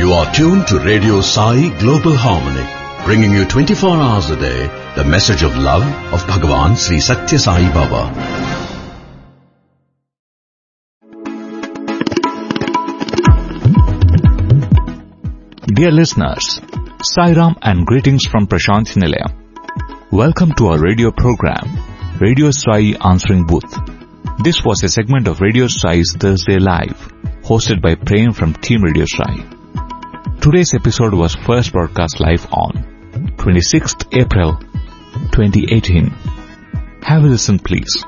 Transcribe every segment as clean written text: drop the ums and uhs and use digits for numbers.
You are tuned to Radio Sai Global Harmony, bringing you 24 hours a day the message of love of Bhagavan Sri Satya Sai Baba. Dear listeners, Sairam and greetings from Prashant Nilaya. Welcome to our radio program, Radio Sai Answering Booth. This was a segment of Radio Sai's Thursday Live, hosted by Prem from Team Radio Sai. Today's episode was first broadcast live on 26th April 2018. Have a listen, please.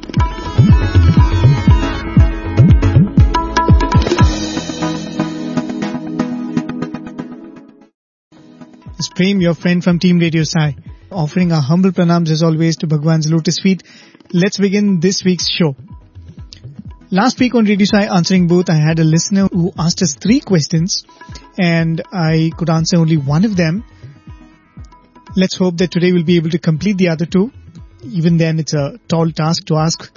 It's Prem, your friend from Team Radio Sai, offering our humble pranams as always to Bhagwan's lotus feet. Let's begin this week's show. Last week on Radio Sai Answering Booth, I had a listener who asked us 3 questions and I could answer only one of them. Let's hope that today we'll be able to complete the other 2. Even then, it's a tall task to ask.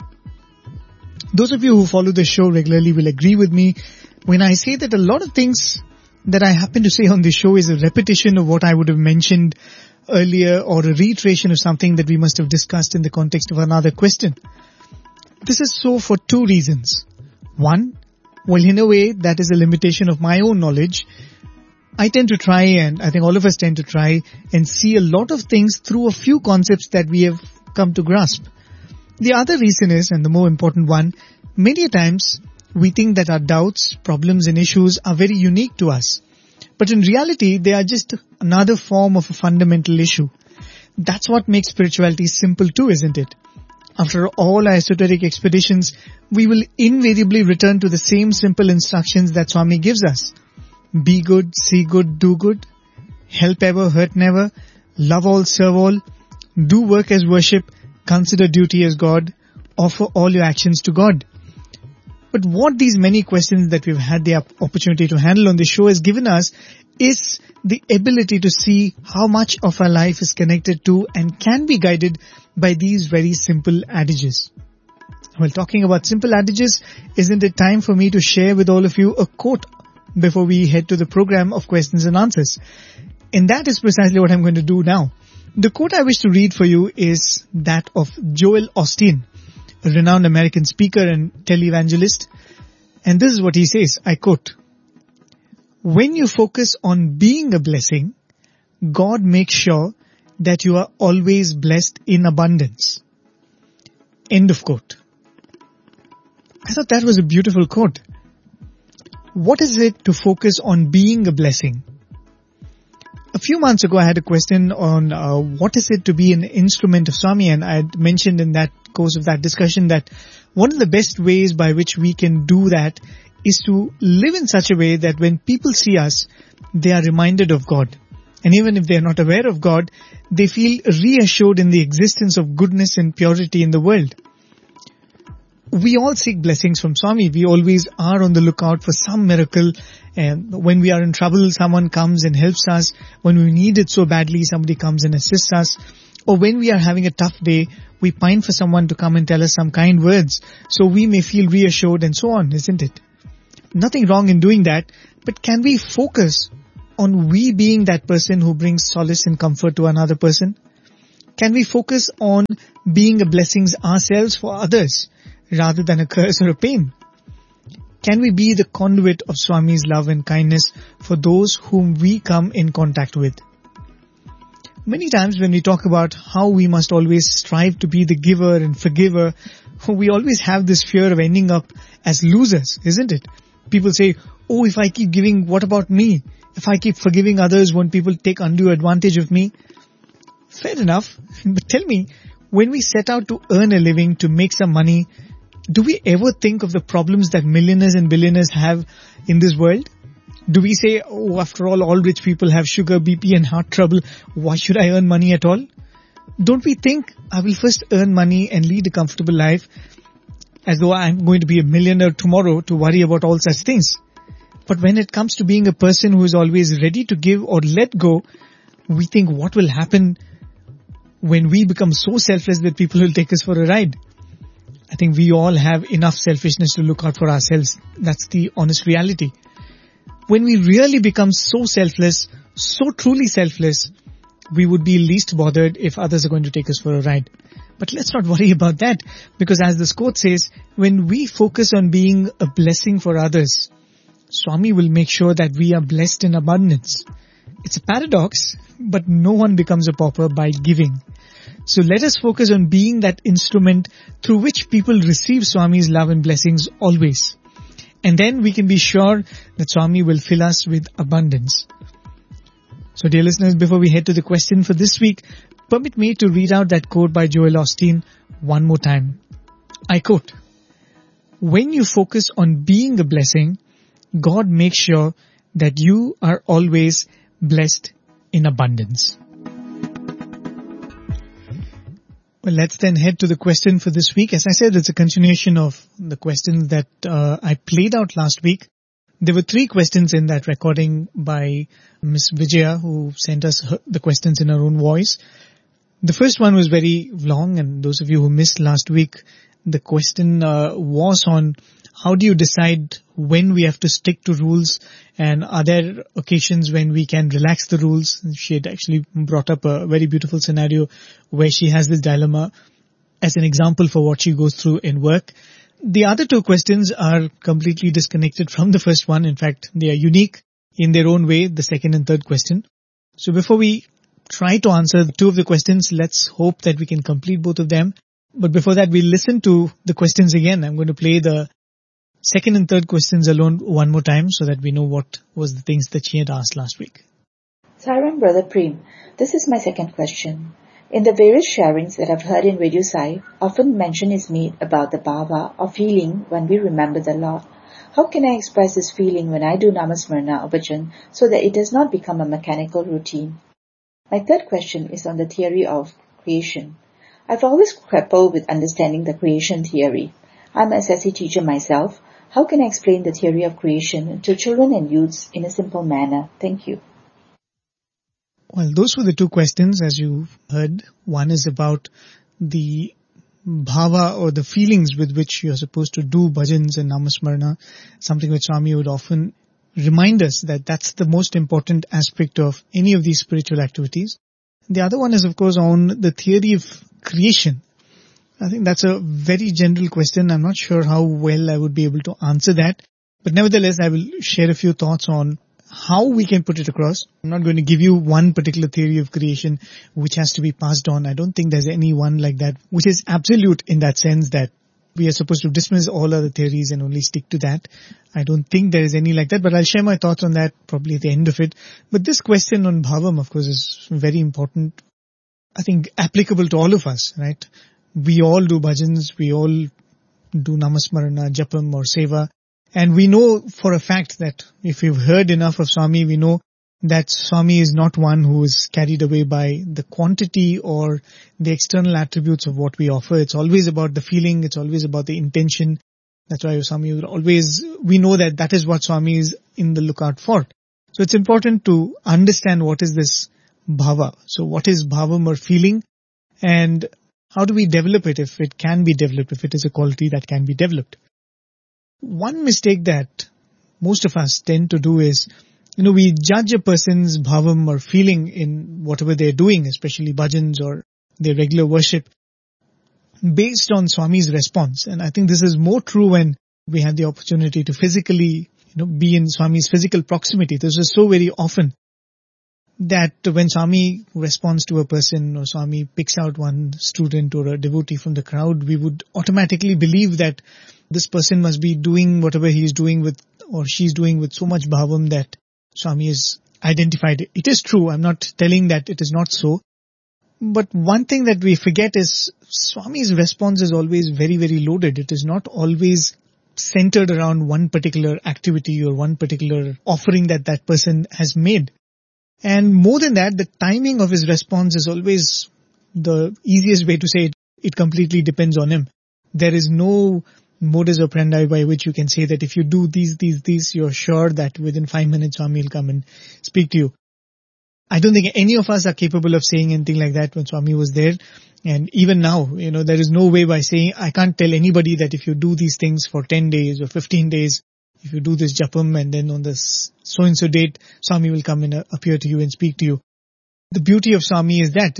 Those of you who follow the show regularly will agree with me when I say that a lot of things that I happen to say on this show is a repetition of what I would have mentioned earlier or a reiteration of something that we must have discussed in the context of another question. This is so for 2 reasons. One, well, in a way, that is a limitation of my own knowledge. I tend to try, and I think all of us tend to try, and see a lot of things through a few concepts that we have come to grasp. The other reason is, and the more important one, many times we think that our doubts, problems and issues are very unique to us. But in reality, they are just another form of a fundamental issue. That's what makes spirituality simple too, isn't it? After all our esoteric expeditions, we will invariably return to the same simple instructions that Swami gives us. Be good, see good, do good. Help ever, hurt never. Love all, serve all. Do work as worship. Consider duty as God. Offer all your actions to God. But what these many questions that we've had the opportunity to handle on this show has given us is the ability to see how much of our life is connected to and can be guided by these very simple adages. Well, talking about simple adages, isn't it time for me to share with all of you a quote before we head to the program of questions and answers? And that is precisely what I'm going to do now. The quote I wish to read for you is that of Joel Osteen, a renowned American speaker and televangelist. And this is what he says, I quote, "When you focus on being a blessing, God makes sure that you are always blessed in abundance." End of quote. I thought that was a beautiful quote. What is it to focus on being a blessing? A few months ago, I had a question on what is it to be an instrument of Swami, and I had mentioned in that course of that discussion that one of the best ways by which we can do that is to live in such a way that when people see us, they are reminded of God. And even if they are not aware of God, they feel reassured in the existence of goodness and purity in the world. We all seek blessings from Swami. We always are on the lookout for some miracle. And when we are in trouble, someone comes and helps us. When we need it so badly, somebody comes and assists us. Or when we are having a tough day, we pine for someone to come and tell us some kind words so we may feel reassured and so on, isn't it? Nothing wrong in doing that, but can we focus on we being that person who brings solace and comfort to another person? Can we focus on being a blessing ourselves for others rather than a curse or a pain? Can we be the conduit of Swami's love and kindness for those whom we come in contact with? Many times when we talk about how we must always strive to be the giver and forgiver, we always have this fear of ending up as losers, isn't it? People say, oh, if I keep giving, what about me? If I keep forgiving others, won't people take undue advantage of me? Fair enough. But tell me, when we set out to earn a living, to make some money, do we ever think of the problems that millionaires and billionaires have in this world? Do we say, oh, after all rich people have sugar, BP and heart trouble. Why should I earn money at all? Don't we think, I will first earn money and lead a comfortable life as though I'm going to be a millionaire tomorrow to worry about all such things? But when it comes to being a person who is always ready to give or let go, we think what will happen when we become so selfless that people will take us for a ride. I think we all have enough selfishness to look out for ourselves. That's the honest reality. When we really become so selfless, so truly selfless, we would be least bothered if others are going to take us for a ride. But let's not worry about that, because as this quote says, when we focus on being a blessing for others, Swami will make sure that we are blessed in abundance. It's a paradox, but no one becomes a pauper by giving. So let us focus on being that instrument through which people receive Swami's love and blessings always. And then we can be sure that Swami will fill us with abundance. So dear listeners, before we head to the question for this week, permit me to read out that quote by Joel Osteen one more time. I quote, "When you focus on being a blessing, God makes sure that you are always blessed in abundance." Well, let's then head to the question for this week. As I said, it's a continuation of the questions that I played out last week. There were 3 questions in that recording by Miss Vijaya, who sent us the questions in her own voice. The first one was very long, and those of you who missed last week, the question was on how do you decide when we have to stick to rules, and are there occasions when we can relax the rules? She had actually brought up a very beautiful scenario where she has this dilemma as an example for what she goes through in work. The other 2 questions are completely disconnected from the first one. In fact, they are unique in their own way, the second and third question. So before we try to answer 2 of the questions, let's hope that we can complete both of them. But before that, we'll listen to the questions again. I'm going to play the second and third questions alone one more time so that we know what was the things that she had asked last week. Sairam Brother Prem, this is my second question. In the various sharings that I've heard in Radio Sai, often mention is made about the bhava or feeling when we remember the Lord. How can I express this feeling when I do Namasmarana or Bhajan so that it does not become a mechanical routine? My third question is on the theory of creation. I've always grappled with understanding the creation theory. I'm a SSC teacher myself. How can I explain the theory of creation to children and youths in a simple manner? Thank you. Well, those were the 2 questions, as you heard. One is about the bhava or the feelings with which you're supposed to do bhajans and namasmarana, something which Swami would often remind us that that's the most important aspect of any of these spiritual activities. The other one is, of course, on the theory of creation. I think that's a very general question. I'm not sure how well I would be able to answer that. But nevertheless, I will share a few thoughts on how we can put it across. I'm not going to give you one particular theory of creation which has to be passed on. I don't think there's any one like that which is absolute in that sense that we are supposed to dismiss all other theories and only stick to that. I don't think there is any like that, but I'll share my thoughts on that probably at the end of it. But this question on bhavam, of course, is very important. I think applicable to all of us, right? We all do bhajans, we all do namasmarana, japam or seva. And we know for a fact that if we've heard enough of Swami, we know that Swami is not one who is carried away by the quantity or the external attributes of what we offer. It's always about the feeling, it's always about the intention. That's why Swami will always, we know that that is what Swami is in the lookout for. So it's important to understand what is this bhava. So what is bhavam or feeling, and how do we develop it if it can be developed, if it is a quality that can be developed. One mistake that most of us tend to do is, we judge a person's bhavam or feeling in whatever they're doing, especially bhajans or their regular worship, based on Swami's response. And I think this is more true when we have the opportunity to physically, be in Swami's physical proximity. This is so very often that when Swami responds to a person or Swami picks out one student or a devotee from the crowd, we would automatically believe that this person must be doing whatever he is doing with or she's doing with so much bhavam that Swami is identified. It is true. I'm not telling that it is not so. But one thing that we forget is Swami's response is always very, very loaded. It is not always centered around one particular activity or one particular offering that that person has made. And more than that, the timing of his response is always the easiest way to say it. It completely depends on him. There is no modus operandi by which you can say that if you do these, you're sure that within 5 minutes Swami will come and speak to you. I don't think any of us are capable of saying anything like that when Swami was there. And even now, there is no way by saying, I can't tell anybody that if you do these things for 10 days or 15 days, if you do this japam and then on this so-and-so date, Swami will come and appear to you and speak to you. The beauty of Swami is that,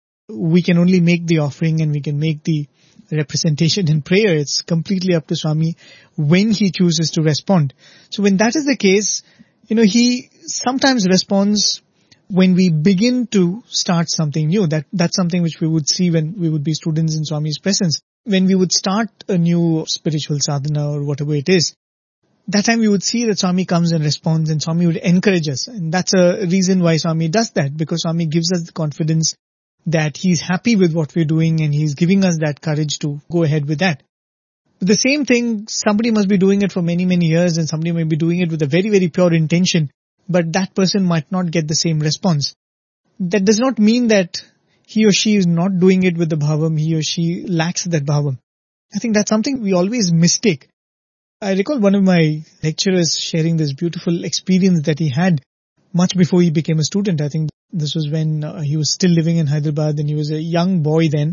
we can only make the offering and we can make the representation in prayer. It's completely up to Swami when he chooses to respond. So when that is the case, he sometimes responds when we begin to start something new. That's something which we would see when we would be students in Swami's presence. When we would start a new spiritual sadhana or whatever it is, that time we would see that Swami comes and responds and Swami would encourage us. And that's a reason why Swami does that, because Swami gives us the confidence that he's happy with what we're doing and he's giving us that courage to go ahead with that. But the same thing, somebody must be doing it for many, many years and somebody may be doing it with a very, very pure intention, but that person might not get the same response. That does not mean that he or she is not doing it with the bhavam, he or she lacks that bhavam. I think that's something we always mistake. I recall one of my lecturers sharing this beautiful experience that he had much before he became a student. I think this was when he was still living in Hyderabad and he was a young boy then.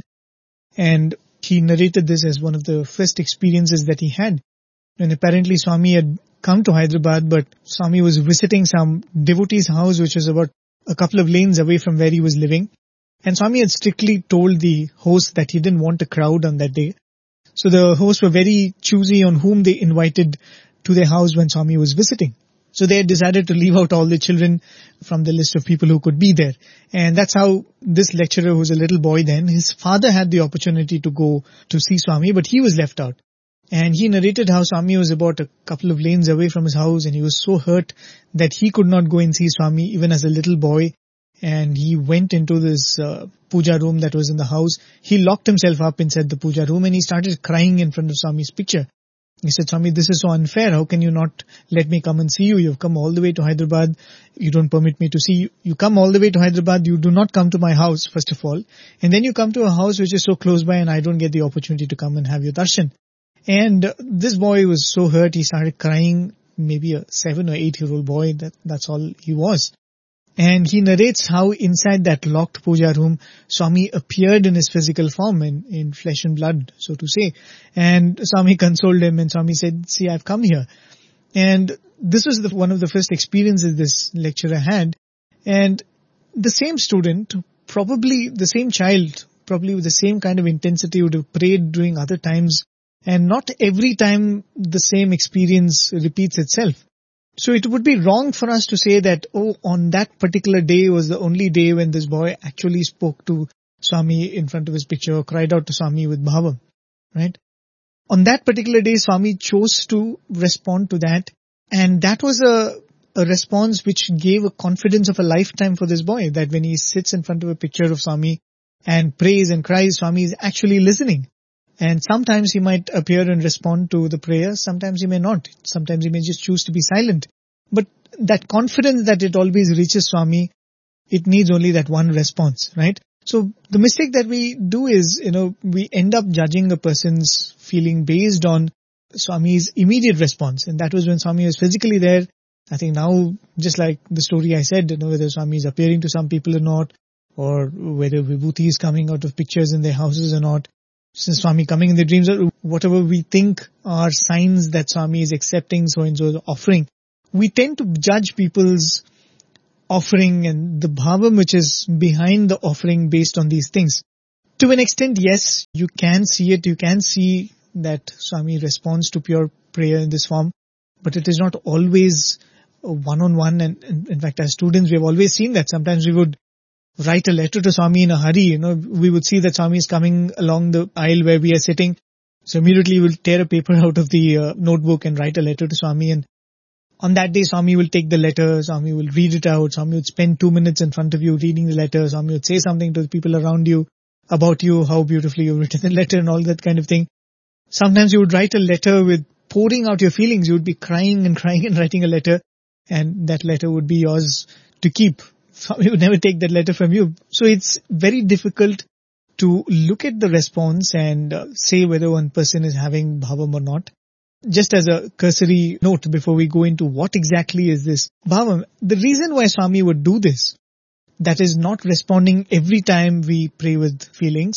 And he narrated this as one of the first experiences that he had. And apparently Swami had come to Hyderabad, but Swami was visiting some devotee's house which was about a couple of lanes away from where he was living. And Swami had strictly told the host that he didn't want a crowd on that day. So the hosts were very choosy on whom they invited to their house when Swami was visiting. So they had decided to leave out all the children from the list of people who could be there. And that's how this lecturer, who was a little boy then, his father had the opportunity to go to see Swami, but he was left out. And he narrated how Swami was about a couple of lanes away from his house and he was so hurt that he could not go and see Swami even as a little boy. And he went into this puja room that was in the house. He locked himself up inside the puja room and he started crying in front of Swami's picture. He said, Swami, this is so unfair. How can you not let me come and see you? You've come all the way to Hyderabad. You don't permit me to see you. You come all the way to Hyderabad. You do not come to my house, first of all. And then you come to a house which is so close by and I don't get the opportunity to come and have your darshan. And this boy was so hurt. He started crying, maybe a 7 or 8 year old boy. That's all he was. And he narrates how inside that locked puja room, Swami appeared in his physical form, in flesh and blood, so to say. And Swami consoled him and Swami said, see, I've come here. And this was one of the first experiences this lecturer had. And the same student, probably the same child, probably with the same kind of intensity would have prayed during other times. And not every time the same experience repeats itself. So it would be wrong for us to say that, on that particular day was the only day when this boy actually spoke to Swami in front of his picture or cried out to Swami with bhavam, right? On that particular day, Swami chose to respond to that. And that was a response which gave a confidence of a lifetime for this boy, that when he sits in front of a picture of Swami and prays and cries, Swami is actually listening. And sometimes he might appear and respond to the prayer. Sometimes he may not. Sometimes he may just choose to be silent. But that confidence that it always reaches Swami, it needs only that one response, right? So the mistake that we do is, we end up judging a person's feeling based on Swami's immediate response. And that was when Swami was physically there. I think now, just like the story I said, whether Swami is appearing to some people or not, or whether Vibhuti is coming out of pictures in their houses or not, since Swami coming in the dreams, or whatever we think are signs that Swami is accepting so-and-so's offering, we tend to judge people's offering and the bhavam which is behind the offering based on these things. To an extent, yes, you can see it. You can see that Swami responds to pure prayer in this form, but it is not always one-on-one. And in fact, as students, we have always seen that. Sometimes we would write a letter to Swami in a hurry. We would see that Swami is coming along the aisle where we are sitting. So immediately we'll tear a paper out of the notebook and write a letter to Swami. And on that day, Swami will take the letter. Swami will read it out. Swami would spend 2 minutes in front of you reading the letter. Swami would say something to the people around you about you, how beautifully you've written the letter and all that kind of thing. Sometimes you would write a letter with pouring out your feelings. You would be crying and writing a letter, and that letter would be yours to keep. Swami would never take that letter from you. So it's very difficult to look at the response and say whether one person is having bhavam or not. Just as a cursory note before we go into what exactly is this bhavam, the reason why Swami would do this, that is not responding every time we pray with feelings,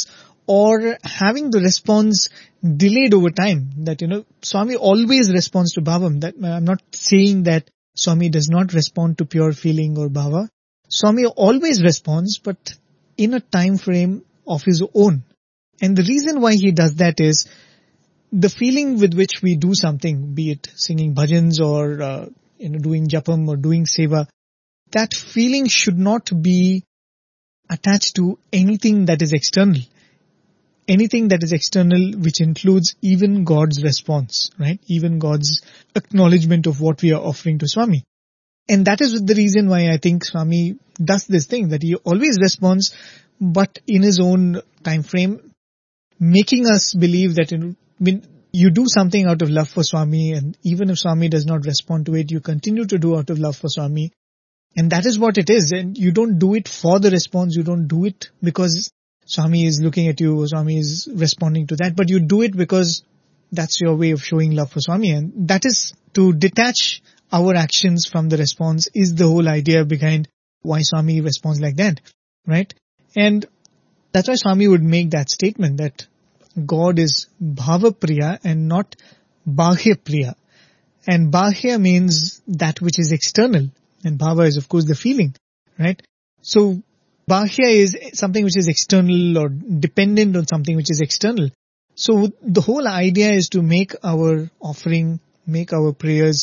or having the response delayed over time. That, Swami always responds to bhavam. That I'm not saying that Swami does not respond to pure feeling or bhava. Swami always responds, but in a time frame of his own. And the reason why he does that is the feeling with which we do something, be it singing bhajans or doing japam or doing seva, that feeling should not be attached to anything that is external. Anything that is external, which includes even God's response, right? Even God's acknowledgement of what we are offering to Swami. And that is the reason why I think Swami does this thing, that he always responds, but in his own time frame, making us believe that when you do something out of love for Swami, and even if Swami does not respond to it, you continue to do out of love for Swami. And that is what it is. And you don't do it for the response. You don't do it because Swami is looking at you or Swami is responding to that. But you do it because that's your way of showing love for Swami. And that is to detach our actions from the response is the whole idea behind why Swami responds like that. Right? And that's why Swami would make that statement that God is Bhava Priya and not Bahya Priya. And Bahya means that which is external. And Bhava is, of course, the feeling, right? So, Bahya is something which is external or dependent on something which is external. So, the whole idea is to make our offering, make our prayers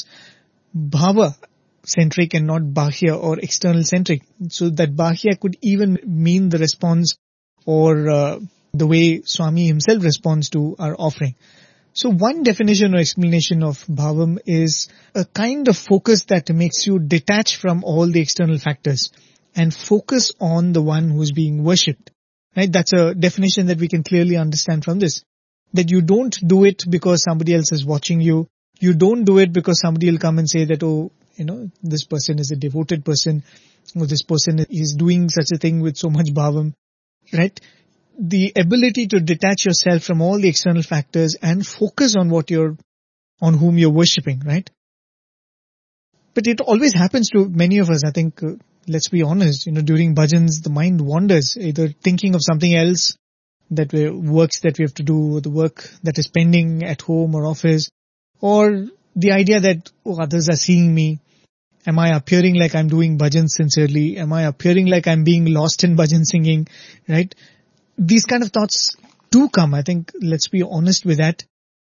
Bhava-centric and not Bahya or external-centric. So, that Bahya could even mean the response or the way Swami himself responds to our offering. So one definition or explanation of bhavam is a kind of focus that makes you detach from all the external factors and focus on the one who is being worshipped. Right? That's a definition that we can clearly understand from this. That you don't do it because somebody else is watching you. You don't do it because somebody will come and say that, this person is a devoted person, or this person is doing such a thing with so much bhavam. Right? The ability to detach yourself from all the external factors and focus on on whom you're worshipping, right? But it always happens to many of us. I think, let's be honest, during bhajans, the mind wanders, either thinking of something else, works that we have to do, or the work that is pending at home or office, or the idea that others are seeing me. Am I appearing like I'm doing bhajans sincerely? Am I appearing like I'm being lost in bhajan singing, right? These kind of thoughts do come. I think, let's be honest with that.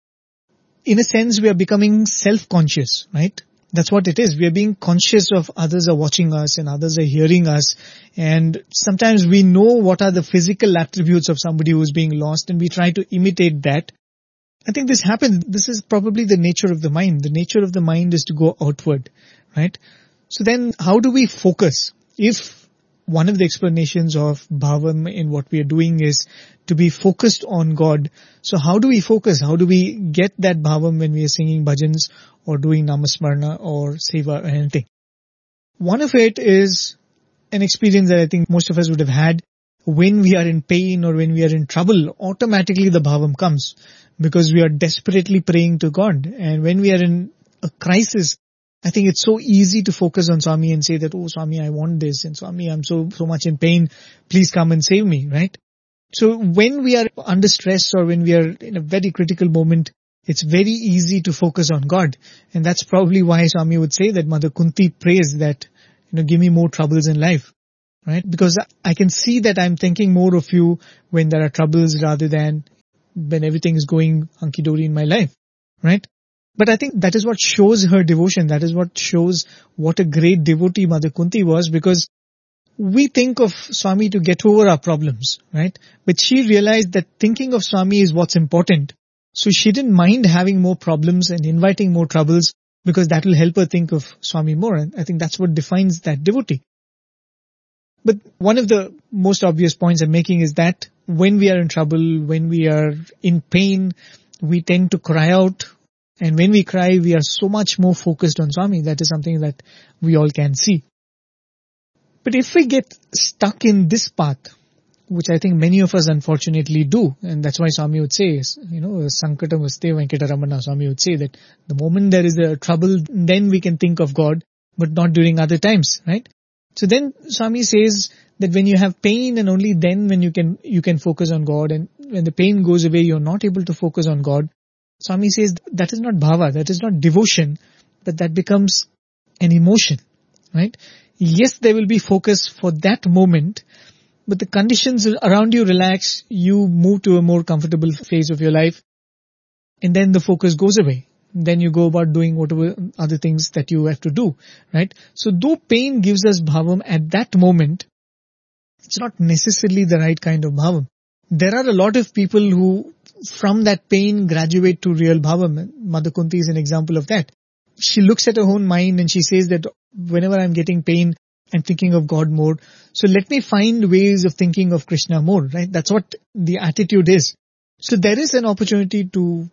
In a sense, we are becoming self-conscious, right? That's what it is. We are being conscious of others are watching us and others are hearing us. And sometimes we know what are the physical attributes of somebody who is being lost and we try to imitate that. I think this happens. This is probably the nature of the mind. The nature of the mind is to go outward, right? So then how do we focus? If one of the explanations of bhavam in what we are doing is to be focused on God. So how do we focus? How do we get that bhavam when we are singing bhajans or doing namasmarana or seva or anything? One of it is an experience that I think most of us would have had. When we are in pain or when we are in trouble, automatically the bhavam comes because we are desperately praying to God. And when we are in a crisis, I think it's so easy to focus on Swami and say that, oh Swami, I want this, and Swami, I'm so much in pain, please come and save me, right? So when we are under stress or when we are in a very critical moment, it's very easy to focus on God. And that's probably why Swami would say that Mother Kunti prays that, give me more troubles in life, right? Because I can see that I'm thinking more of you when there are troubles rather than when everything is going hunky-dory in my life, right? But I think that is what shows her devotion. That is what shows what a great devotee Mother Kunti was, because we think of Swami to get over our problems, right? But she realized that thinking of Swami is what's important. So she didn't mind having more problems and inviting more troubles because that will help her think of Swami more. And I think that's what defines that devotee. But one of the most obvious points I'm making is that when we are in trouble, when we are in pain, we tend to cry out. And when we cry, we are so much more focused on Swami. That is something that we all can see. But if we get stuck in this path, which I think many of us unfortunately do, and that's why Swami would say, Sankatam vaste Venkataramana, Swami would say that the moment there is a trouble, then we can think of God, but not during other times, right? So then Swami says that when you have pain and only then when you can focus on God, and when the pain goes away, you're not able to focus on God. Swami says that is not bhava, that is not devotion, but that becomes an emotion, right? Yes, there will be focus for that moment, but the conditions around you relax, you move to a more comfortable phase of your life, and then the focus goes away. Then you go about doing whatever other things that you have to do, right? So though pain gives us bhavam at that moment, it's not necessarily the right kind of bhavam. There are a lot of people who from that pain graduate to real bhavam. Mother Kunti is an example of that. She looks at her own mind and she says that whenever I'm getting pain, I'm thinking of God more. So let me find ways of thinking of Krishna more, right? That's what the attitude is. So there is an opportunity to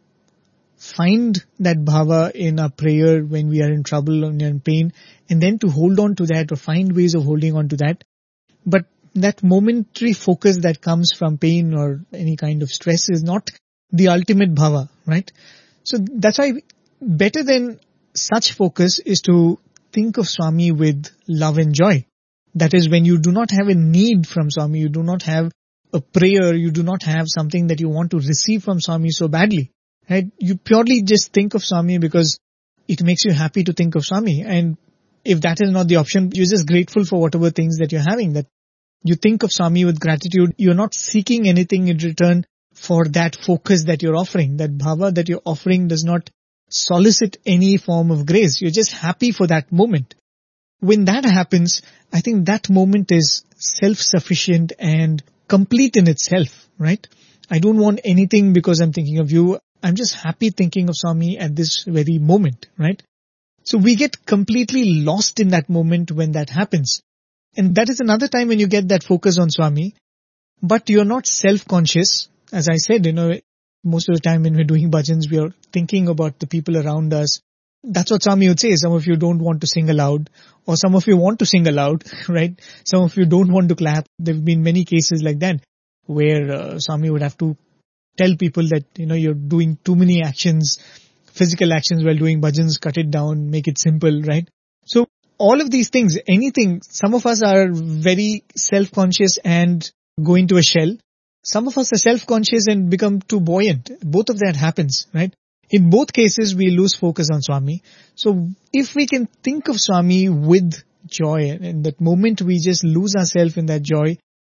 find that bhava in our prayer when we are in trouble and in pain, and then to hold on to that or find ways of holding on to that. But that momentary focus that comes from pain or any kind of stress is not the ultimate bhava, right? So that's why better than such focus is to think of Swami with love and joy. That is when you do not have a need from Swami, you do not have a prayer, you do not have something that you want to receive from Swami so badly, right? You purely just think of Swami because it makes you happy to think of Swami. And if that is not the option, you're just grateful for whatever things that you're having, that you think of Swami with gratitude. You're not seeking anything in return for that focus that you're offering. That bhava that you're offering does not solicit any form of grace. You're just happy for that moment. When that happens, I think that moment is self-sufficient and complete in itself, right? I don't want anything because I'm thinking of you. I'm just happy thinking of Swami at this very moment, right? So we get completely lost in that moment when that happens. And that is another time when you get that focus on Swami, but you're not self-conscious. As I said, most of the time when we're doing bhajans, we are thinking about the people around us. That's what Swami would say. Some of you don't want to sing aloud, or some of you want to sing aloud, right? Some of you don't want to clap. There have been many cases like that where Swami would have to tell people that, you're doing too many actions, physical actions while doing bhajans, cut it down, make it simple, right? So all of these things, anything, some of us are very self-conscious and go into a shell. Some of us are self-conscious and become too buoyant. Both of that happens, right? In both cases, we lose focus on Swami. So if we can think of Swami with joy, and in that moment we just lose ourselves in that joy,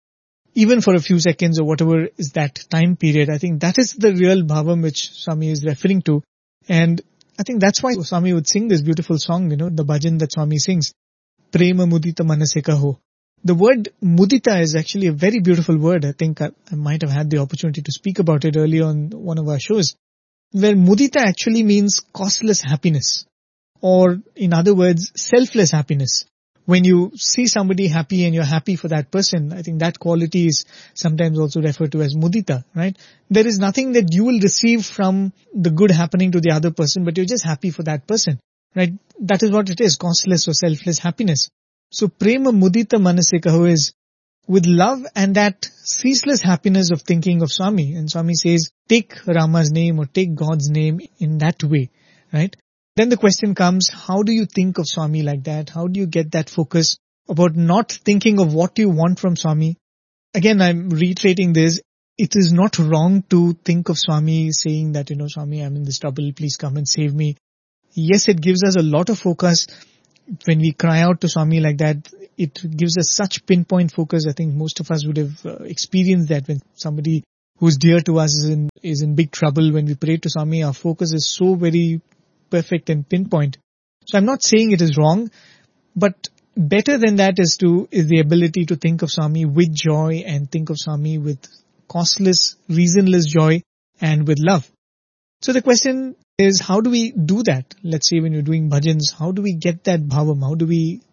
even for a few seconds or whatever is that time period, I think that is the real bhavam which Swami is referring to. And I think that's why Swami would sing this beautiful song, the bhajan that Swami sings, Prema Mudita Manase Kaho. The word mudita is actually a very beautiful word. I think I might have had the opportunity to speak about it earlier on one of our shows, where mudita actually means costless happiness, or in other words, selfless happiness. When you see somebody happy and you're happy for that person, I think that quality is sometimes also referred to as mudita, right? There is nothing that you will receive from the good happening to the other person, but you're just happy for that person, right? That is what it is, costless or selfless happiness. So prema mudita manase kaho is with love and that ceaseless happiness of thinking of Swami. And Swami says, take Rama's name or take God's name in that way, right? Then the question comes, how do you think of Swami like that? How do you get that focus about not thinking of what you want from Swami? Again, I'm reiterating this. It is not wrong to think of Swami saying that, Swami, I'm in this trouble, please come and save me. Yes, it gives us a lot of focus. When we cry out to Swami like that, it gives us such pinpoint focus. I think most of us would have experienced that when somebody who's dear to us is in big trouble. When we pray to Swami, our focus is so very perfect and pinpoint. So I'm not saying it is wrong, but better than that is the ability to think of Swami with joy and think of Swami with costless, reasonless joy and with love. So the question is, how do we do that? Let's say when you're doing bhajans, how do we get that bhavam? How do we,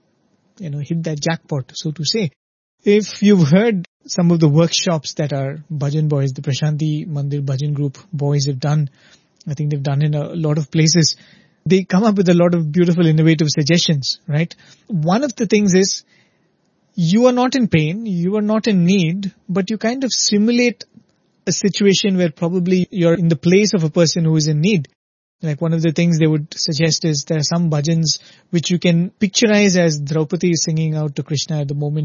hit that jackpot, so to say? If you've heard some of the workshops that our bhajan boys, the Prashanti Mandir Bhajan Group boys have done, I think they've done in a lot of places, they come up with a lot of beautiful, innovative suggestions, right? One of the things is, you are not in pain, you are not in need, but you kind of simulate a situation where probably you're in the place of a person who is in need. Like one of the things they would suggest is there are some bhajans which you can picturize as Draupadi is singing out to Krishna at the moment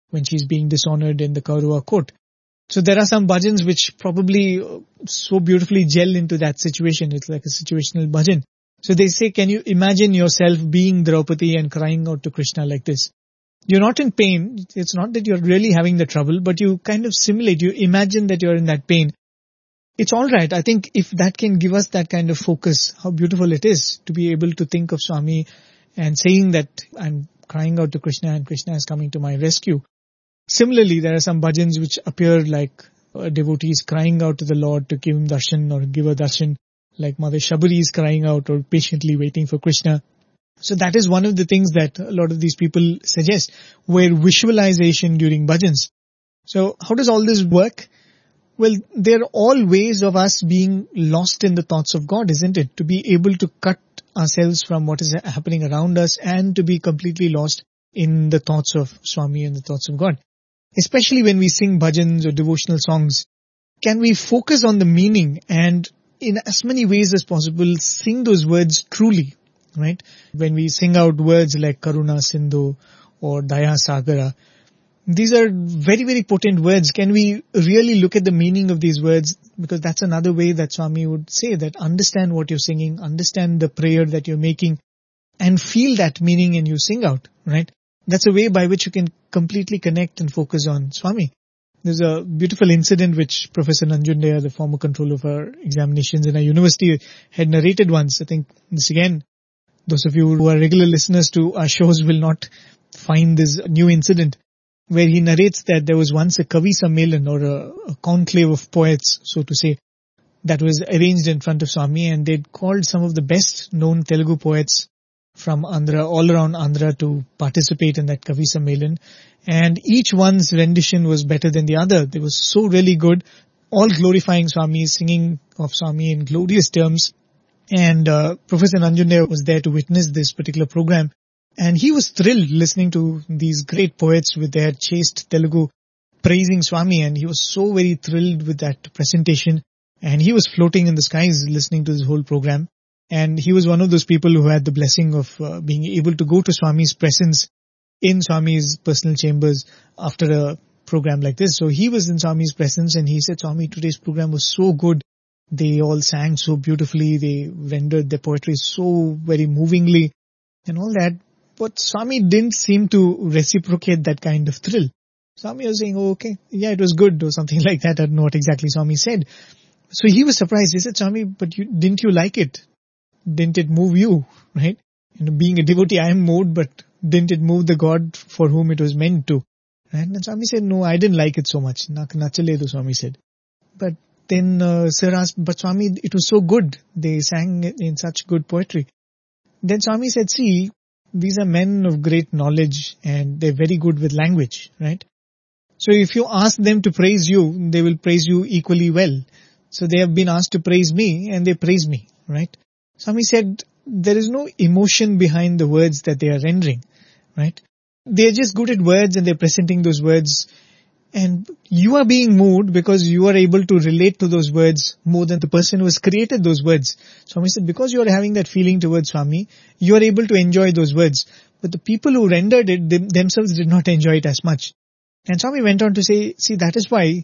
when she's being dishonored in the Kaurava court. So there are some bhajans which probably so beautifully gel into that situation. It's like a situational bhajan. So they say, can you imagine yourself being Draupadi and crying out to Krishna like this? You're not in pain. It's not that you're really having the trouble, but you kind of simulate, you imagine that you're in that pain. It's all right. I think if that can give us that kind of focus, how beautiful it is to be able to think of Swami and saying that I'm crying out to Krishna and Krishna is coming to my rescue. Similarly, there are some bhajans which appear like devotees crying out to the Lord to give him darshan or give a darshan, like Mother Shabari is crying out or patiently waiting for Krishna. So that is one of the things that a lot of these people suggest, where visualization during bhajans. So how does all this work? Well, they're all ways of us being lost in the thoughts of God, isn't it? To be able to cut ourselves from what is happening around us and to be completely lost in the thoughts of Swami and the thoughts of God. Especially when we sing bhajans or devotional songs, can we focus on the meaning and in as many ways as possible sing those words truly, right? When we sing out words like Karuna Sindhu or Daya Sagara, these are very, very potent words. Can we really look at the meaning of these words? Because that's another way that Swami would say that understand what you're singing, understand the prayer that you're making and feel that meaning and you sing out, right? That's a way by which you can completely connect and focus on Swami. There's a beautiful incident which Professor Nanjundaya, the former controller of our examinations in our university, had narrated once. I think this again, those of you who are regular listeners to our shows will not find this new incident, where he narrates that there was once a Kavi Sammelan or a conclave of poets, so to say, that was arranged in front of Swami, and they'd called some of the best known Telugu poets from Andhra, all around Andhra, to participate in that Kavi Sammelan. And each one's rendition was better than the other. They were so really good, all glorifying Swami, singing of Swami in glorious terms. And Professor Nanjundaya was there to witness this particular program. And he was thrilled listening to these great poets with their chaste Telugu praising Swami, and he was so very thrilled with that presentation. And he was floating in the skies listening to this whole program. And he was one of those people who had the blessing of being able to go to Swami's presence in Swami's personal chambers after a program like this. So he was in Swami's presence and he said, Swami, today's program was so good. They all sang so beautifully. They rendered their poetry so very movingly and all that. But Swami didn't seem to reciprocate that kind of thrill. Swami was saying, oh, okay, yeah, it was good or something like that. I don't know what exactly Swami said. So he was surprised. He said, Swami, but didn't you like it? Didn't it move you, right? Being a devotee, I am moved, but didn't it move the God for whom it was meant to? Right? And Swami said, no, I didn't like it so much. Nachaledu, Swami said. But then Sir asked, but Swami, it was so good. They sang in such good poetry. Then Swami said, see, these are men of great knowledge and they're very good with language, right? So if you ask them to praise you, they will praise you equally well. So they have been asked to praise me and they praise me, right? Swami said, there is no emotion behind the words that they are rendering, right? They are just good at words and they're presenting those words. And you are being moved because you are able to relate to those words more than the person who has created those words. Swami said, because you are having that feeling towards Swami, you are able to enjoy those words. But the people who rendered it themselves did not enjoy it as much. And Swami went on to say, see, that is why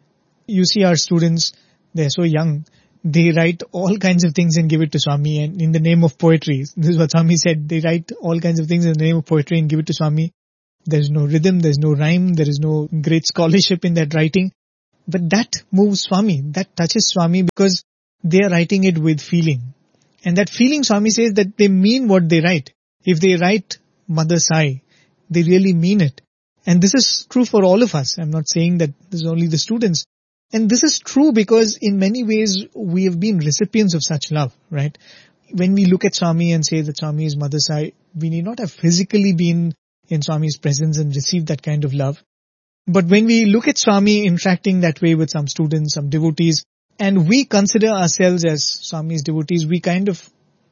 you see our students, they're so young. They write all kinds of things and give it to Swami and in the name of poetry. This is what Swami said. They write all kinds of things in the name of poetry and give it to Swami. There's no rhythm, there's no rhyme, there is no great scholarship in that writing. But that moves Swami, that touches Swami because they are writing it with feeling. And that feeling, Swami says, that they mean what they write. If they write Mother Sai, they really mean it. And this is true for all of us. I'm not saying that this is only the students. And this is true because in many ways we have been recipients of such love, right? When we look at Swami and say that Swami is Mother Sai, we need not have physically been in Swami's presence and received that kind of love. But when we look at Swami interacting that way with some students, some devotees, and we consider ourselves as Swami's devotees, we kind of,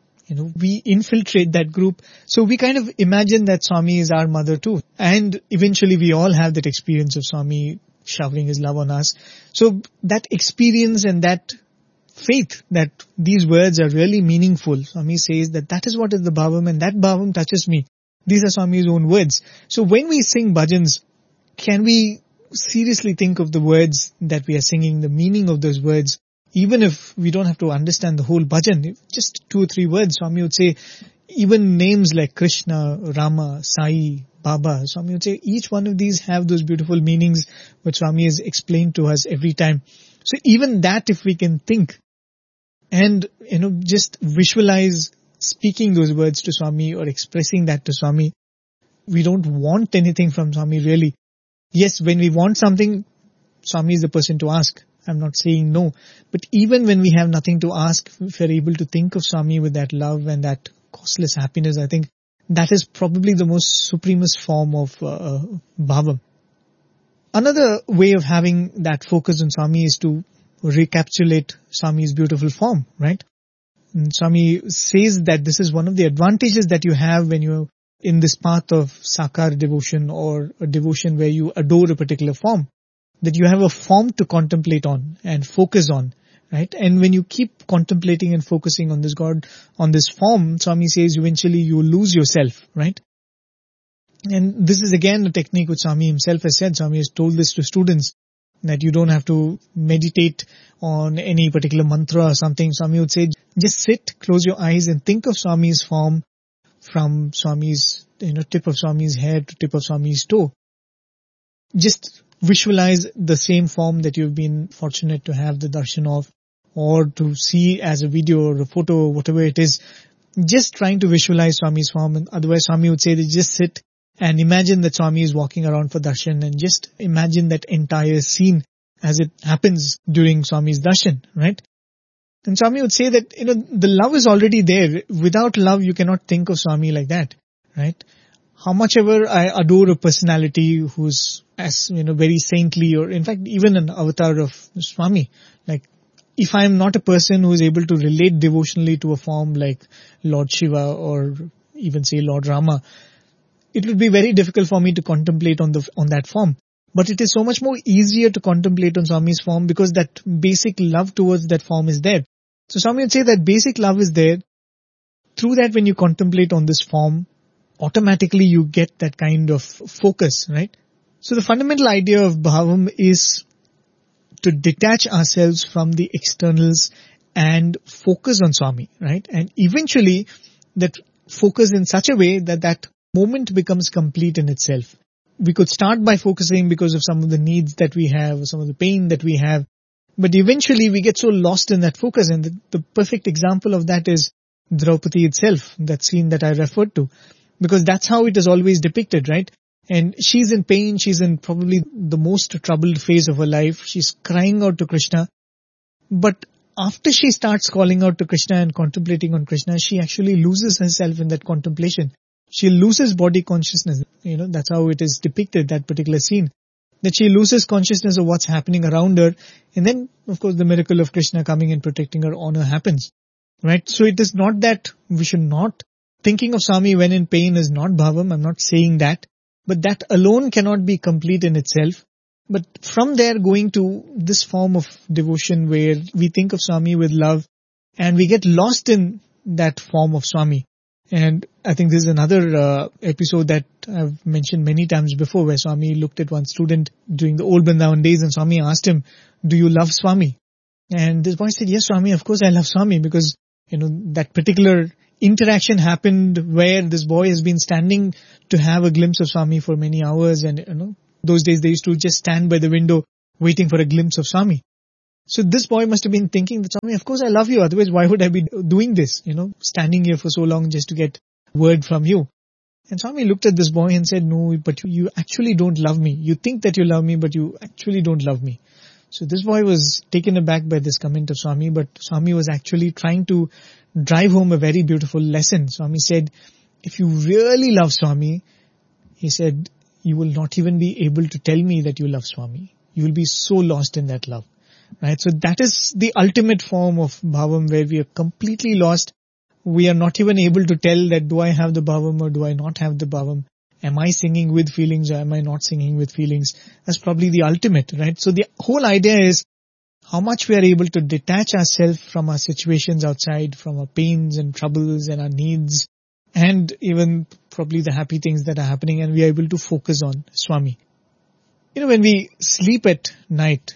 we infiltrate that group. So we kind of imagine that Swami is our mother too. And eventually we all have that experience of Swami showering his love on us. So that experience and that faith that these words are really meaningful, Swami says that is what is the bhavam and that bhavam touches me. These are Swami's own words. So when we sing bhajans, can we seriously think of the words that we are singing, the meaning of those words, even if we don't have to understand the whole bhajan, just 2 or 3 words. Swami would say, even names like Krishna, Rama, Sai, Baba, Swami would say each one of these have those beautiful meanings which Swami has explained to us every time. So even that, if we can think and, just visualize speaking those words to Swami or expressing that to Swami, we don't want anything from Swami really. Yes, when we want something, Swami is the person to ask. I'm not saying no. But even when we have nothing to ask, if we're able to think of Swami with that love and that costless happiness, I think that is probably the most supremest form of bhava. Another way of having that focus on Swami is to recapitulate Swami's beautiful form, right? And Swami says that this is one of the advantages that you have when you're in this path of Sakar devotion or a devotion where you adore a particular form, that you have a form to contemplate on and focus on, right? And when you keep contemplating and focusing on this God, on this form, Swami says eventually you will lose yourself, right? And this is again a technique which Swami himself has said. Swami has told this to students, that you don't have to meditate on any particular mantra or something. Swami would say, just sit, close your eyes and think of Swami's form from Swami's, tip of Swami's hair to tip of Swami's toe. Just visualize the same form that you've been fortunate to have the darshan of, or to see as a video or a photo or whatever it is. Just trying to visualize Swami's form. And otherwise Swami would say that just sit and imagine that Swami is walking around for darshan, and just imagine that entire scene as it happens during Swami's darshan, right? And Swami would say that, the love is already there. Without love, you cannot think of Swami like that, right? How much ever I adore a personality who's as, very saintly, or in fact, even an avatar of Swami, like, if I am not a person who is able to relate devotionally to a form like Lord Shiva or even say Lord Rama, it would be very difficult for me to contemplate on that form. But it is so much more easier to contemplate on Swami's form because that basic love towards that form is there. So Swami would say that basic love is there. Through that, when you contemplate on this form, automatically you get that kind of focus, right? So the fundamental idea of bhavam is to detach ourselves from the externals and focus on Swami, right? And eventually that focus in such a way that that moment becomes complete in itself. We could start by focusing because of some of the needs that we have, some of the pain that we have, but eventually we get so lost in that focus. And the perfect example of that is Draupadi itself, that scene that I referred to, because that's how it is always depicted, right? And she's in pain, she's in probably the most troubled phase of her life, she's crying out to Krishna, but after she starts calling out to Krishna and contemplating on Krishna, she actually loses herself in that contemplation. She loses body consciousness. That's how it is depicted, that particular scene. That she loses consciousness of what's happening around her. And then, of course, the miracle of Krishna coming and protecting her honor happens. Right? So it is not that we should not thinking of Swami when in pain is not bhavam. I'm not saying that. But that alone cannot be complete in itself. But from there going to this form of devotion where we think of Swami with love and we get lost in that form of Swami. And I think this is another episode that I've mentioned many times before, where Swami looked at one student during the old Vrindavan days and Swami asked him, do you love Swami? And this boy said, yes, Swami, of course I love Swami, because, that particular interaction happened where this boy has been standing to have a glimpse of Swami for many hours. And, those days they used to just stand by the window waiting for a glimpse of Swami. So this boy must have been thinking that, Swami, of course I love you. Otherwise, why would I be doing this? Standing here for so long just to get word from you. And Swami looked at this boy and said, no, but you actually don't love me. You think that you love me, but you actually don't love me. So this boy was taken aback by this comment of Swami, but Swami was actually trying to drive home a very beautiful lesson. Swami said, if you really love Swami, he said, you will not even be able to tell me that you love Swami. You will be so lost in that love. Right, so that is the ultimate form of bhavam, where we are completely lost. We are not even able to tell that do I have the bhavam or do I not have the bhavam? Am I singing with feelings or am I not singing with feelings? That's probably the ultimate, right? So the whole idea is how much we are able to detach ourselves from our situations outside, from our pains and troubles and our needs, and even probably the happy things that are happening, and we are able to focus on Swami. When we sleep at night,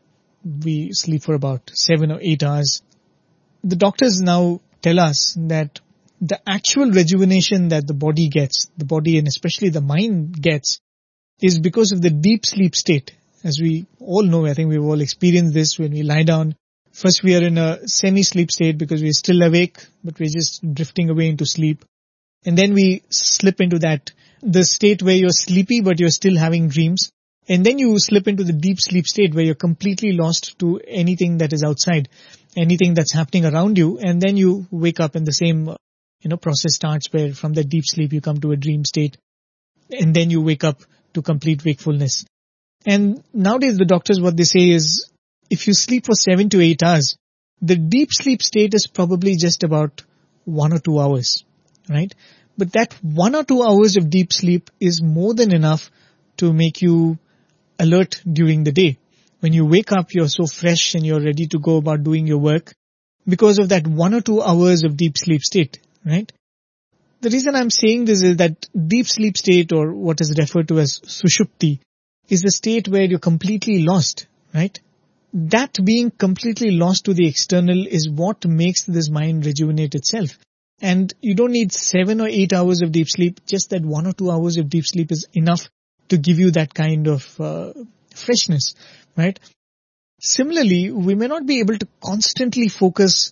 we sleep for about 7 or 8 hours. The doctors now tell us that the actual rejuvenation that the body gets, the body and especially the mind gets, is because of the deep sleep state. As we all know, I think we've all experienced this when we lie down. First we are in a semi-sleep state because we're still awake, but we're just drifting away into sleep. And then we slip into the state where you're sleepy but you're still having dreams. And then you slip into the deep sleep state where you're completely lost to anything that is outside, anything that's happening around you. And then you wake up and the same process starts where from the deep sleep you come to a dream state. And then you wake up to complete wakefulness. And nowadays the doctors, what they say is, if you sleep for 7 to 8 hours, the deep sleep state is probably just about 1 or 2 hours, right? But that 1 or 2 hours of deep sleep is more than enough to make you alert during the day. When you wake up, you're so fresh and you're ready to go about doing your work because of that 1 or 2 hours of deep sleep state, right? The reason I'm saying this is that deep sleep state, or what is referred to as sushupti, is the state where you're completely lost, right? That being completely lost to the external is what makes this mind rejuvenate itself. And you don't need 7 or 8 hours of deep sleep. Just that 1 or 2 hours of deep sleep is enough to give you that kind of freshness, right? Similarly, we may not be able to constantly focus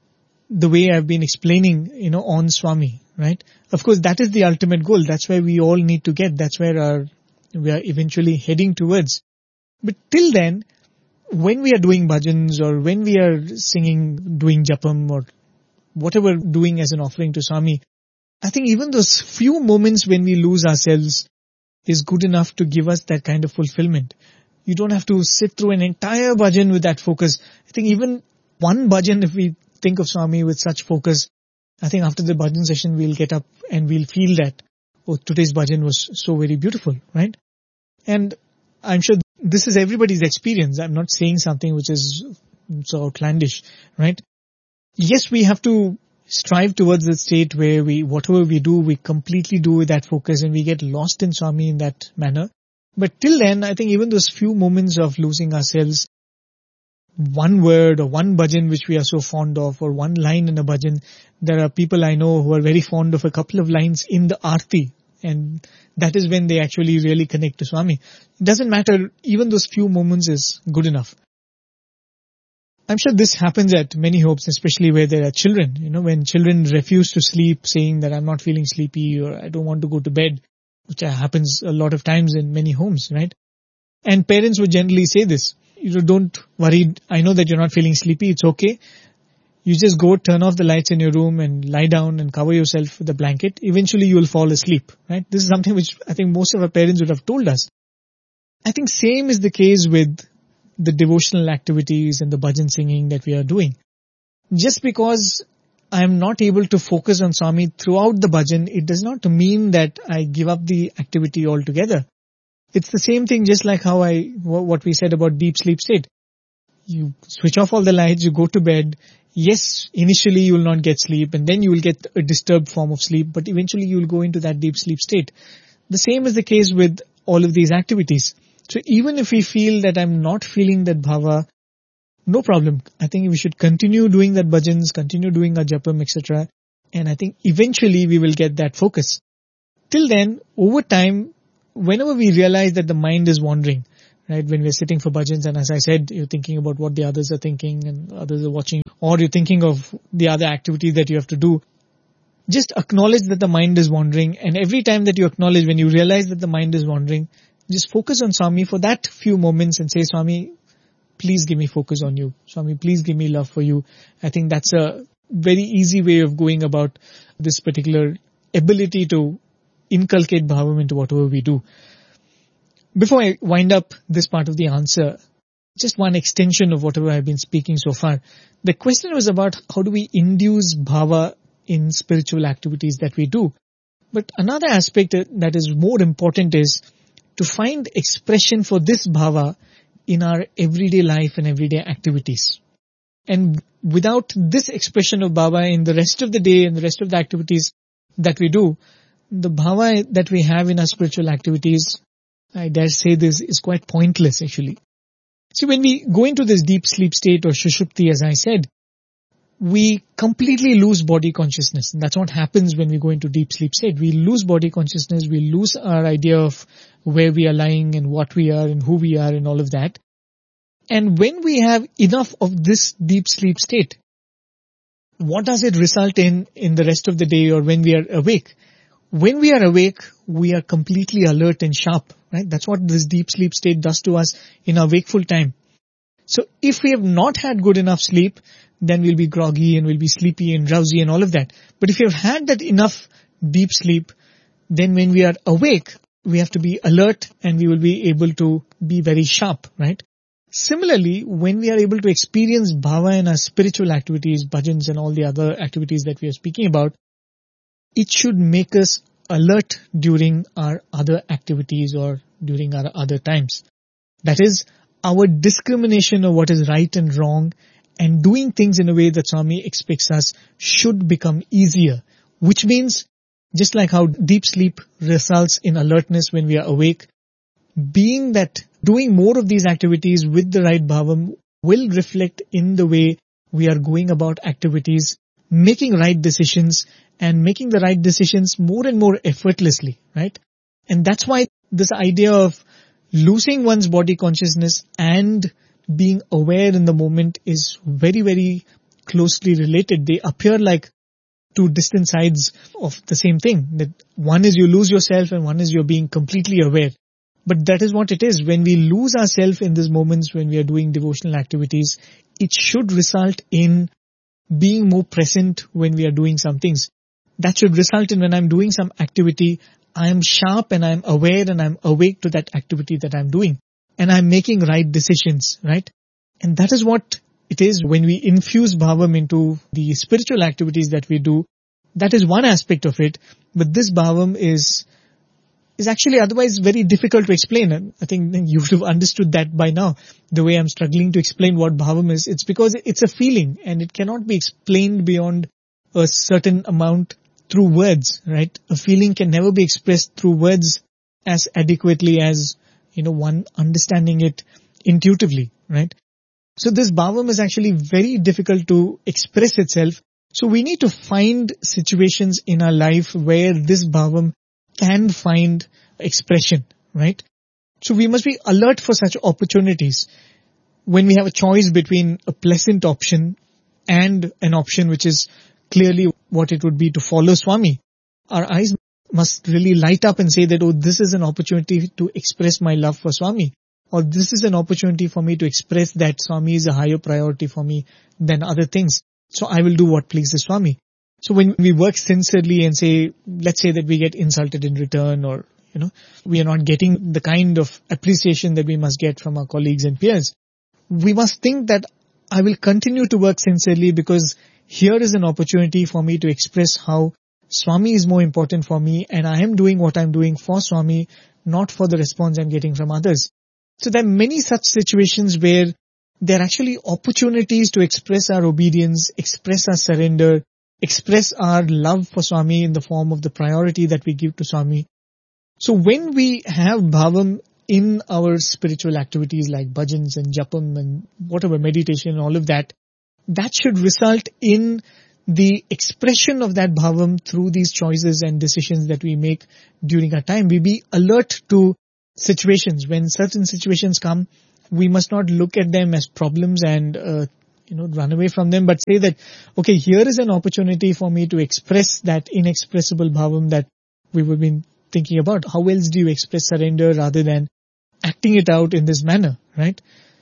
the way I've been explaining, on Swami, right? Of course, that is the ultimate goal. That's where we all need to get. That's where we are eventually heading towards. But till then, when we are doing bhajans or when we are singing, doing japam or whatever doing as an offering to Swami, I think even those few moments when we lose ourselves is good enough to give us that kind of fulfillment. You don't have to sit through an entire bhajan with that focus. I think even one bhajan, if we think of Swami with such focus, I think after the bhajan session we'll get up and we'll feel that, oh, today's bhajan was so very beautiful, right? And I'm sure this is everybody's experience. I'm not saying something which is so outlandish, right? Yes, we have to strive towards the state where whatever we do, we completely do with that focus and we get lost in Swami in that manner. But till then, I think even those few moments of losing ourselves, one word or one bhajan which we are so fond of, or one line in a bhajan, there are people I know who are very fond of a couple of lines in the Aarti. And that is when they actually really connect to Swami. It doesn't matter, even those few moments is good enough. I'm sure this happens at many homes, especially where there are children. When children refuse to sleep, saying that I'm not feeling sleepy or I don't want to go to bed, which happens a lot of times in many homes, right? And parents would generally say this, don't worry, I know that you're not feeling sleepy, it's okay. You just go turn off the lights in your room and lie down and cover yourself with a blanket. Eventually you will fall asleep, right? This is something which I think most of our parents would have told us. I think same is the case with the devotional activities and the bhajan singing that we are doing. Just because I am not able to focus on Swami throughout the bhajan, it does not mean that I give up the activity altogether. It's the same thing, just like how what we said about deep sleep state. You switch off all the lights, you go to bed. Yes, initially you will not get sleep and then you will get a disturbed form of sleep, but eventually you will go into that deep sleep state. The same is the case with all of these activities. So even if we feel that I'm not feeling that bhava, no problem. I think we should continue doing that bhajans, continue doing our japam, etc. And I think eventually we will get that focus. Till then, over time, whenever we realize that the mind is wandering, right, when we're sitting for bhajans, and as I said, you're thinking about what the others are thinking and others are watching, or you're thinking of the other activity that you have to do, just acknowledge that the mind is wandering. And every time that you acknowledge, when you realize that the mind is wandering, just focus on Swami for that few moments and say, Swami, please give me focus on you. Swami, please give me love for you. I think that's a very easy way of going about this particular ability to inculcate bhavam into whatever we do. Before I wind up this part of the answer, just one extension of whatever I've been speaking so far. The question was about how do we induce bhava in spiritual activities that we do. But another aspect that is more important is to find expression for this bhava in our everyday life and everyday activities. And without this expression of bhava in the rest of the day and the rest of the activities that we do, the bhava that we have in our spiritual activities I dare say this is quite pointless actually. See, when we go into this deep sleep state or Shushupti, as I said, we completely lose body consciousness. And that's what happens when we go into deep sleep state. We lose body consciousness, we lose our idea of where we are lying and what we are and who we are and all of that. And when we have enough of this deep sleep state, what does it result in the rest of the day or when we are awake? When we are awake, we are completely alert and sharp, right? That's what this deep sleep state does to us in our wakeful time. So if we have not had good enough sleep, then we'll be groggy and we'll be sleepy and drowsy and all of that. But if you have had that enough deep sleep, then when we are awake, we have to be alert and we will be able to be very sharp, right? Similarly, when we are able to experience bhava in our spiritual activities, bhajans and all the other activities that we are speaking about, it should make us alert during our other activities or during our other times. That is, our discrimination of what is right and wrong and doing things in a way that Swami expects us should become easier. Which means, just like how deep sleep results in alertness when we are awake, being that doing more of these activities with the right bhavam will reflect in the way we are going about activities, making right decisions and making the right decisions more and more effortlessly, right? And that's why this idea of losing one's body consciousness and being aware in the moment is very, very closely related. They appear like two distant sides of the same thing. That one is you lose yourself and one is you're being completely aware. But that is what it is. When we lose ourselves in these moments when we are doing devotional activities, it should result in being more present when we are doing some things. That should result in when I'm doing some activity, I am sharp and I'm aware and I'm awake to that activity that I'm doing. And I'm making right decisions, right? And that is what it is when we infuse bhavam into the spiritual activities that we do. That is one aspect of it. But this bhavam is actually otherwise very difficult to explain. And I think you would have understood that by now. The way I'm struggling to explain what bhavam is, it's because it's a feeling and it cannot be explained beyond a certain amount through words, right? A feeling can never be expressed through words as adequately as, one understanding it intuitively, right? So this bhavam is actually very difficult to express itself. So we need to find situations in our life where this bhavam can find expression, right? So we must be alert for such opportunities. When we have a choice between a pleasant option and an option which is clearly what it would be to follow Swami, our eyes must really light up and say that, this is an opportunity to express my love for Swami. Or this is an opportunity for me to express that Swami is a higher priority for me than other things. So I will do what pleases Swami. So when we work sincerely and let's say that we get insulted in return or, we are not getting the kind of appreciation that we must get from our colleagues and peers, we must think that I will continue to work sincerely because here is an opportunity for me to express how Swami is more important for me and I am doing what I'm doing for Swami, not for the response I'm getting from others. So there are many such situations where there are actually opportunities to express our obedience, express our surrender, express our love for Swami in the form of the priority that we give to Swami. So when we have bhavam in our spiritual activities like bhajans and japam and whatever meditation and all of that, that should result in the expression of that bhavam through these choices and decisions that we make during our time. We be alert to situations. When certain situations come, we must not look at them as problems and run away from them, but say that, okay, here is an opportunity for me to express that inexpressible bhavam that we've been thinking about. How else do you express surrender rather than acting it out in this manner, right?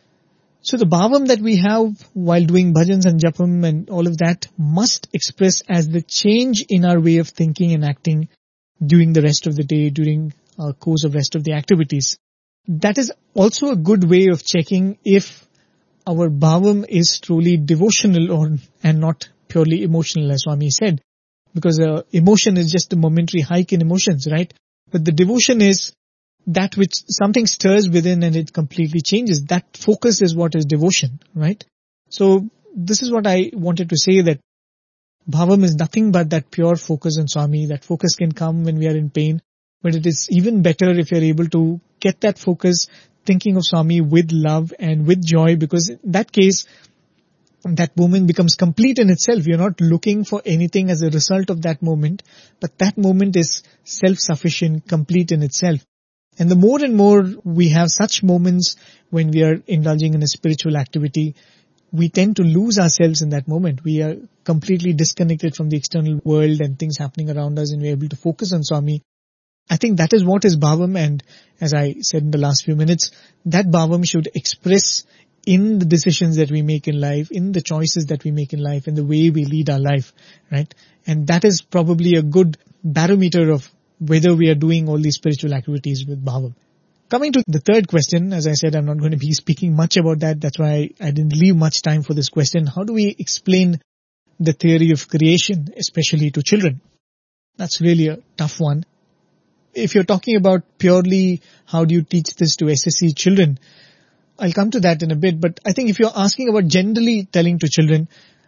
So the bhavam that we have while doing bhajans and japam and all of that must express as the change in our way of thinking and acting during the rest of the day, during our course of rest of the activities. That is also a good way of checking if our bhavam is truly devotional and not purely emotional, as Swami said. Because emotion is just a momentary hike in emotions, right? But the devotion is that which something stirs within and it completely changes. That focus is what is devotion, right? So this is what I wanted to say, that bhavam is nothing but that pure focus on Swami. That focus can come when we are in pain. But it is even better if you're able to get that focus thinking of Swami with love and with joy, because in that case, that moment becomes complete in itself. You're not looking for anything as a result of that moment, but that moment is self-sufficient, complete in itself. And the more and more we have such moments when we are indulging in a spiritual activity, we tend to lose ourselves in that moment. We are completely disconnected from the external world and things happening around us, and we're able to focus on Swami. I think that is what is Bhavam, and as I said in the last few minutes, that Bhavam should express in the decisions that we make in life, in the choices that we make in life, in the way we lead our life, right? And that is probably a good barometer of whether we are doing all these spiritual activities with Bhavam. Coming to the third question, as I said, I'm not going to be speaking much about that. That's why I didn't leave much time for this question. How do we explain the theory of creation, especially to children? That's really a tough one. If you're talking about purely how do you teach this to SSC children, I'll come to that in a bit. But I think if you're asking about generally telling to children,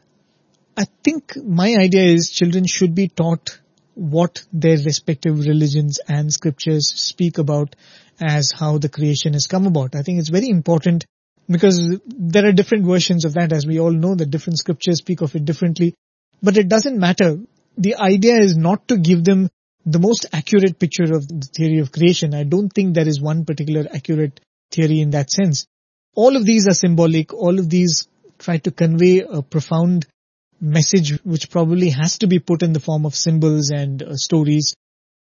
I think my idea is children should be taught what their respective religions and scriptures speak about as how the creation has come about. I think it's very important because there are different versions of that. As we all know, the different scriptures speak of it differently. But it doesn't matter. The idea is not to give them the most accurate picture of the theory of creation. I don't think there is one particular accurate theory in that sense. All of these are symbolic. All of these try to convey a profound message which probably has to be put in the form of symbols and stories.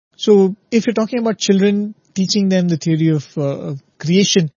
So if you're talking about children, teaching them the theory of creation,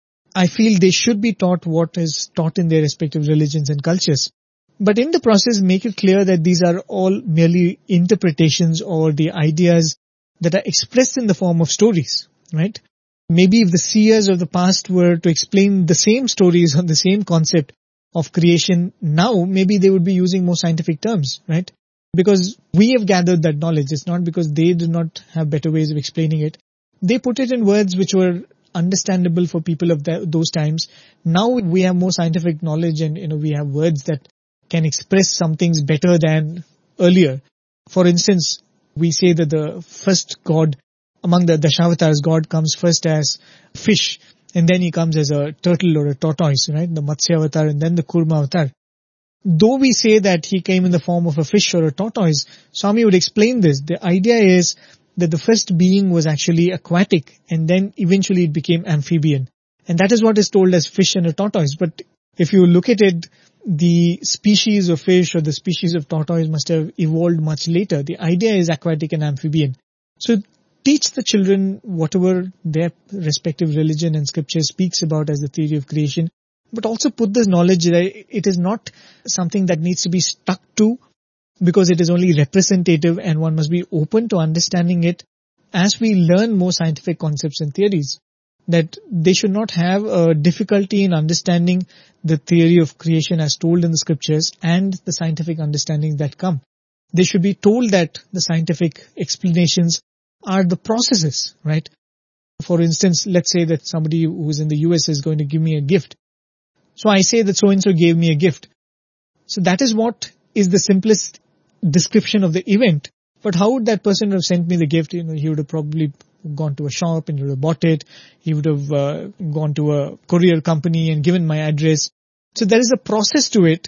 I feel they should be taught what is taught in their respective religions and cultures. But in the process, make it clear that these are all merely interpretations or the ideas that are expressed in the form of stories, right? Maybe if the seers of the past were to explain the same stories on the same concept of creation now, maybe they would be using more scientific terms, right? Because we have gathered that knowledge. It's not because they did not have better ways of explaining it. They put it in words which were understandable for people of those times. Now we have more scientific knowledge and we have words that can express some things better than earlier. For instance, we say that the first God among the Dashavatars, God comes first as fish, and then he comes as a turtle or a tortoise, right? The Matsya avatar and then the Kurma avatar. Though we say that he came in the form of a fish or a tortoise, Swami would explain this. The idea is that the first being was actually aquatic and then eventually it became amphibian. And that is what is told as fish and a tortoise. But if you look at it, the species of fish or the species of tortoise must have evolved much later. The idea is aquatic and amphibian. So teach the children whatever their respective religion and scripture speaks about as the theory of creation, but also put this knowledge that it is not something that needs to be stuck to because it is only representative, and one must be open to understanding it as we learn more scientific concepts and theories. That they should not have a difficulty in understanding the theory of creation as told in the scriptures and the scientific understandings that come. They should be told that the scientific explanations are the processes, right? For instance, let's say that somebody who is in the US is going to give me a gift. So I say that so-and-so gave me a gift. So that is what is the simplest description of the event. But how would that person have sent me the gift? He would have probably gone to a shop and he would have bought it. He would have gone to a courier company and given my address. So there is a process to it.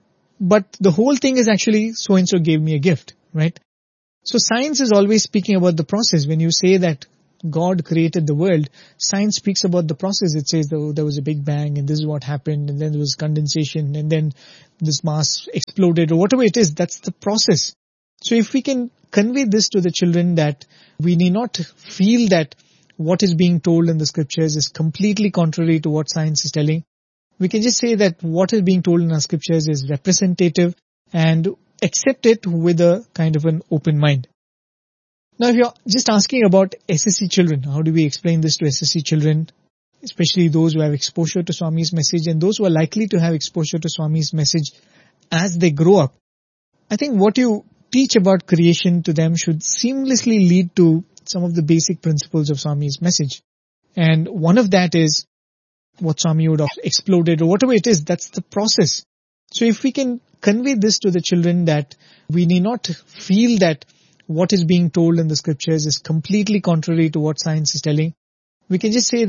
But the whole thing is actually so-and-so gave me a gift, right? So science is always speaking about the process. When you say that God created the world, science speaks about the process. It says there was a big bang and this is what happened, and then there was condensation and then this mass exploded or whatever it is. That's the process. So if we can convey this to the children that we need not feel that what is being told in the scriptures is completely contrary to what science is telling, we can just say that what is being told in our scriptures is representative and accept it with a kind of an open mind. Now, if you're just asking about SSC children, how do we explain this to SSC children, especially those who have exposure to Swami's message and those who are likely to have exposure to Swami's message as they grow up? I think what you teach about creation to them should seamlessly lead to some of the basic principles of Swami's message. And one of that is what Swami would have exploded or whatever it is, that's the process. So if we can convey this to the children that we need not feel that what is being told in the scriptures is completely contrary to what science is telling, we can just say